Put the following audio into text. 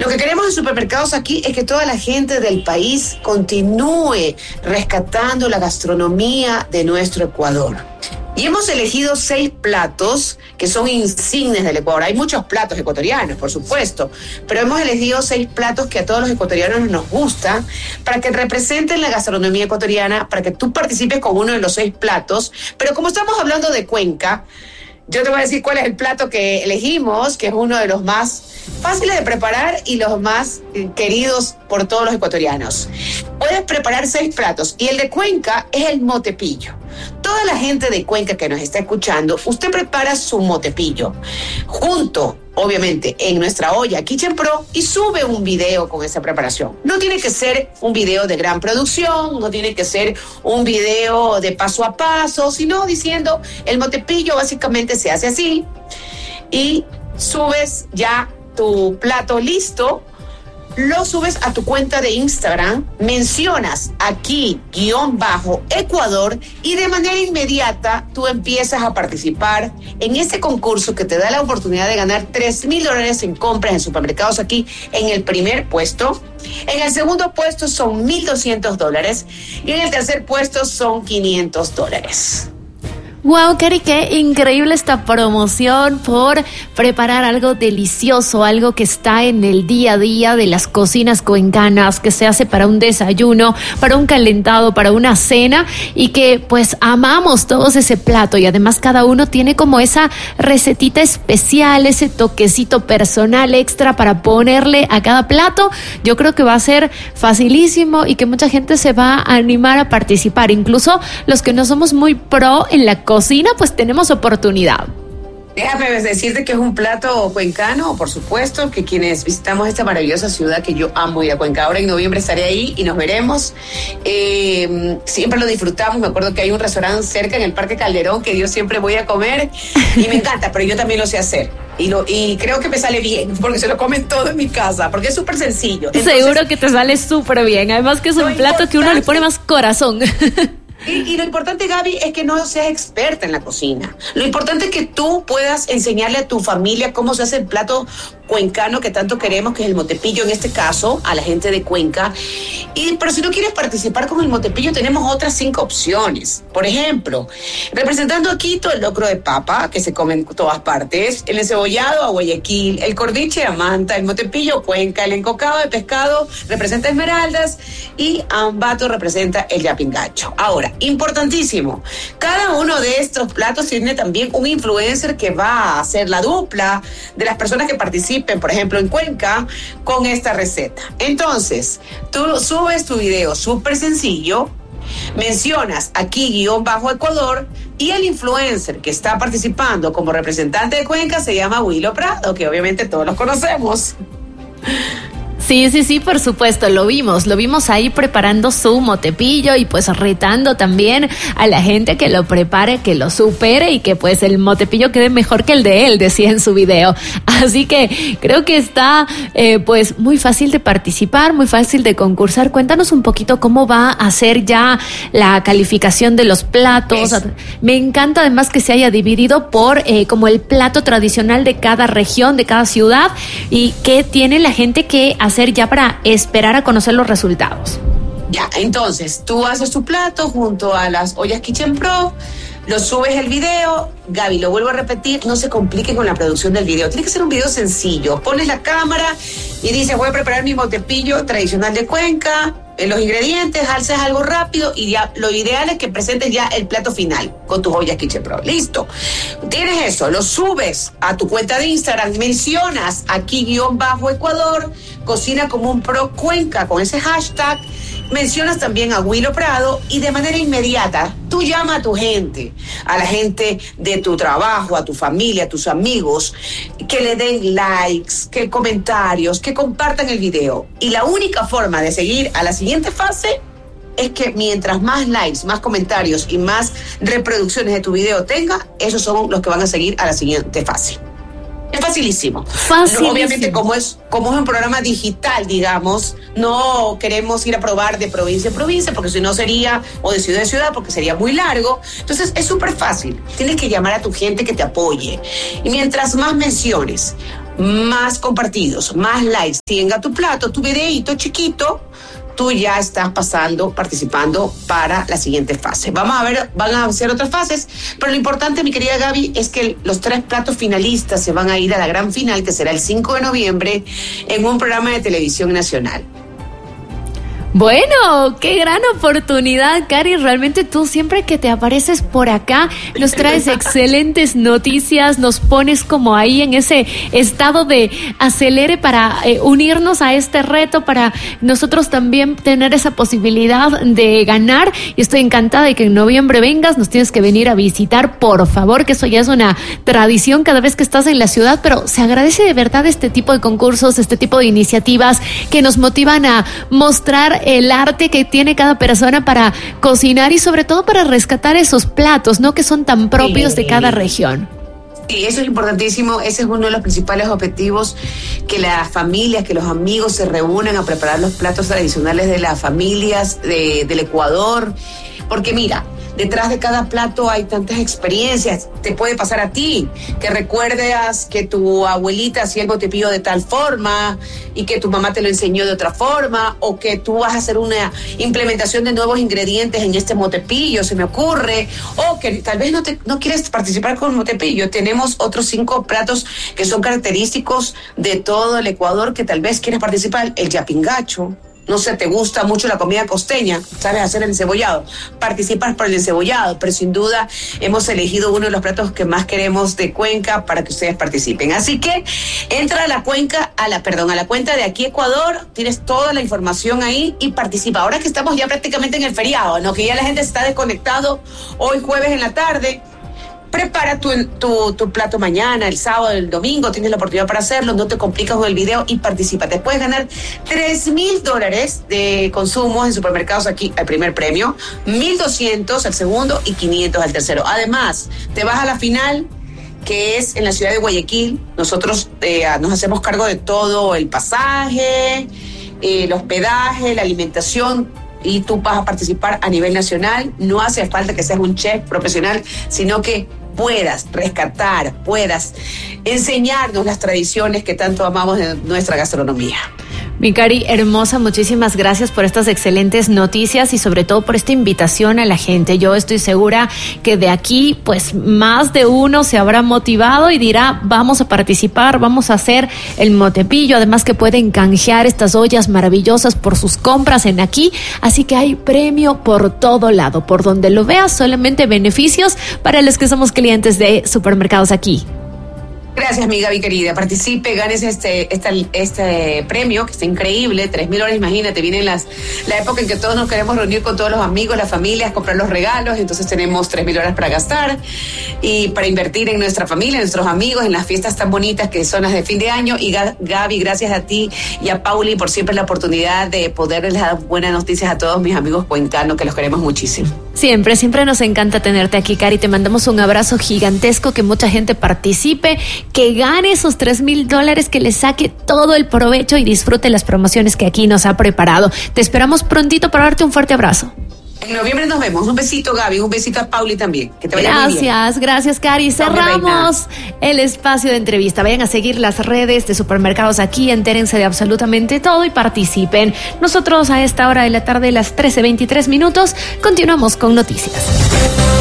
Lo que queremos en Supermercados Aquí es que toda la gente del país continúe rescatando la gastronomía de nuestro Ecuador. Y hemos elegido 6 platos que son insignes del Ecuador. Hay muchos platos ecuatorianos, por supuesto, pero hemos elegido 6 platos que a todos los ecuatorianos nos gustan para que representen la gastronomía ecuatoriana, para que tú participes con uno de los 6 platos. Pero como estamos hablando de Cuenca, yo te voy a decir cuál es el plato que elegimos, que es uno de los más fáciles de preparar y los más queridos por todos los ecuatorianos. Puedes preparar 6 platos y el de Cuenca es el motepillo. Toda la gente de Cuenca que nos está escuchando, usted prepara su motepillo junto, obviamente, en nuestra olla Kitchen Pro y sube un video con esa preparación. No tiene que ser un video de gran producción, no tiene que ser un video de paso a paso, sino diciendo, el motepillo básicamente se hace así y subes ya tu plato listo, lo subes a tu cuenta de Instagram, mencionas aquí _Ecuador y de manera inmediata tú empiezas a participar en este concurso que te da la oportunidad de ganar $3,000 en compras en Supermercados Aquí en el primer puesto. En el segundo puesto son $1,200 y en el tercer puesto son $500. Wow, Cari, qué increíble esta promoción por preparar algo delicioso, algo que está en el día a día de las cocinas cuencanas, que se hace para un desayuno, para un calentado, para una cena y que pues amamos todos ese plato y además cada uno tiene como esa recetita especial, ese toquecito personal extra para ponerle a cada plato. Yo creo que va a ser facilísimo y que mucha gente se va a animar a participar, incluso los que no somos muy pro en la cocina, pues tenemos oportunidad. Déjame decirte que es un plato cuencano, por supuesto, que quienes visitamos esta maravillosa ciudad que yo amo ir a Cuenca. Ahora en noviembre estaré ahí y nos veremos. Siempre lo disfrutamos. Me acuerdo que hay un restaurante cerca en el Parque Calderón que yo siempre voy a comer y me encanta, pero yo también lo sé hacer. Y creo que me sale bien, porque se lo comen todo en mi casa, porque es súper sencillo. Entonces, seguro que te sale súper bien. Además que es un plato que uno le pone más corazón. Y lo importante, Gaby, es que no seas experta en la cocina. Lo importante es que tú puedas enseñarle a tu familia cómo se hace el plato cuencano que tanto queremos, que es el motepillo, en este caso, a la gente de Cuenca. Pero si no quieres participar con el motepillo, tenemos otras 5 opciones. Por ejemplo, representando a Quito, el locro de papa, que se come en todas partes, el encebollado a Guayaquil, el cordiche a Manta, el motepillo Cuenca, el encocado de pescado representa Esmeraldas y Ambato representa el yapingacho. Ahora, importantísimo, cada uno de estos platos tiene también un influencer que va a hacer la dupla de las personas que participen, por ejemplo, en Cuenca, con esta receta. Entonces, tú subes tu video súper sencillo, mencionas aquí _Ecuador y el influencer que está participando como representante de Cuenca se llama Willow Prado, que obviamente todos los conocemos. Sí, por supuesto, lo vimos ahí preparando su motepillo y pues retando también a la gente que lo prepare, que lo supere y que pues el motepillo quede mejor que el de él, decía en su video. Así que creo que está pues muy fácil de participar, muy fácil de concursar. Cuéntanos un poquito cómo va a ser ya la calificación de los platos. Me encanta además que se haya dividido por como el plato tradicional de cada región, de cada ciudad y qué tiene la gente que hacer ya para esperar a conocer los resultados. Ya, entonces, tú haces tu plato junto a las ollas Kitchen Pro, lo subes el video. Gaby, lo vuelvo a repetir, no se compliquen con la producción del video. Tiene que ser un video sencillo. Pones la cámara y dices, voy a preparar mi motepillo tradicional de Cuenca, los ingredientes, haces algo rápido y ya lo ideal es que presentes ya el plato final con tus ollas Kitchen Pro. Listo. Tienes eso, lo subes a tu cuenta de Instagram, mencionas aquí _Ecuador, cocina como un pro Cuenca con ese hashtag, mencionas también a Willow Prado y de manera inmediata tú llamas a tu gente, a la gente de tu trabajo, a tu familia, a tus amigos, que le den likes, que comentarios, que compartan el video. Y la única forma de seguir a la siguiente fase es que mientras más likes, más comentarios y más reproducciones de tu video tenga, esos son los que van a seguir a la siguiente fase. Es facilísimo. Obviamente, como es un programa digital, digamos, no queremos ir a probar de provincia en provincia, porque si no sería, o de ciudad en ciudad, porque sería muy largo. Entonces, es súper fácil. Tienes que llamar a tu gente que te apoye. Y mientras más menciones, más compartidos, más likes tenga tu plato, tu videíto chiquito, tú ya estás participando para la siguiente fase. Van a hacer otras fases, pero lo importante, mi querida Gaby, es que los 3 platos finalistas se van a ir a la gran final, que será el 5 de noviembre, en un programa de televisión nacional. Bueno, qué gran oportunidad, Cari. Realmente tú siempre que te apareces por acá nos traes excelentes noticias, nos pones como ahí en ese estado de acelere para unirnos a este reto, para nosotros también tener esa posibilidad de ganar. Y estoy encantada de que en noviembre vengas, nos tienes que venir a visitar, por favor, que eso ya es una tradición cada vez que estás en la ciudad, pero se agradece de verdad este tipo de concursos, este tipo de iniciativas que nos motivan a mostrar el arte que tiene cada persona para cocinar y sobre todo para rescatar esos platos, ¿no? Que son tan propios de cada región. Sí, eso es importantísimo. Ese es uno de los principales objetivos, que las familias, que los amigos se reúnan a preparar los platos tradicionales de las familias del Ecuador. Porque mira, detrás de cada plato hay tantas experiencias. Te puede pasar a ti, que recuerdas que tu abuelita hacía el motepillo de tal forma y que tu mamá te lo enseñó de otra forma, o que tú vas a hacer una implementación de nuevos ingredientes en este motepillo, se me ocurre, o que tal vez no quieres participar con el motepillo. Tenemos otros 5 platos que son característicos de todo el Ecuador que tal vez quieres participar. El yapingacho. No sé, te gusta mucho la comida costeña, sabes hacer el encebollado, participas por el encebollado, pero sin duda hemos elegido uno de los platos que más queremos de Cuenca para que ustedes participen. Así que entra a la cuenta de Aquí Ecuador, tienes toda la información ahí y participa. Ahora que estamos ya prácticamente en el feriado, ¿no? Que ya la gente se está desconectado hoy jueves en la tarde. Prepara tu plato mañana, el sábado, el domingo, tienes la oportunidad para hacerlo, no te complicas con el video y participa. Te puedes ganar $3,000 de consumos en supermercados Aquí, el primer premio, 1,200 al segundo y 500 al tercero. Además, te vas a la final, que es en la ciudad de Guayaquil. Nosotros nos hacemos cargo de todo, el pasaje, el hospedaje, la alimentación, y tú vas a participar a nivel nacional. No hace falta que seas un chef profesional, sino que puedas rescatar, puedas enseñarnos las tradiciones que tanto amamos de nuestra gastronomía. Mi Cari, hermosa, muchísimas gracias por estas excelentes noticias y sobre todo por esta invitación a la gente. Yo estoy segura que de aquí, pues, más de uno se habrá motivado y dirá, vamos a participar, vamos a hacer el motepillo. Además que pueden canjear estas ollas maravillosas por sus compras en Aquí. Así que hay premio por todo lado. Por donde lo veas, solamente beneficios para los que somos clientes de Supermercados Aquí. Gracias, mi Gaby querida. Participe, ganes este premio, que está increíble, $3,000, imagínate. Viene la época en que todos nos queremos reunir con todos los amigos, las familias, comprar los regalos. Entonces tenemos $3,000 para gastar y para invertir en nuestra familia, en nuestros amigos, en las fiestas tan bonitas que son las de fin de año. Y Gaby, gracias a ti y a Pauli por siempre la oportunidad de poderles dar buenas noticias a todos mis amigos cuencanos, que los queremos muchísimo. Siempre nos encanta tenerte aquí, Cari. Te mandamos un abrazo gigantesco, que mucha gente participe, que gane esos $3,000, que le saque todo el provecho y disfrute las promociones que Aquí nos ha preparado. Te esperamos prontito para darte un fuerte abrazo. En noviembre nos vemos. Un besito, Gaby, un besito a Pauli también. Que te vaya muy bien. Gracias, Cari. Cerramos el espacio de entrevista. Vayan a seguir las redes de Supermercados Aquí, entérense de absolutamente todo y participen. Nosotros a esta hora de la tarde, las 13:23, continuamos con noticias.